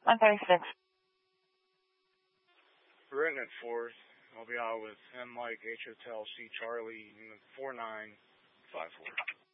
136. Written at 4th. I'll be out with M. Mike, H. Hotel, C. Charlie, 4954.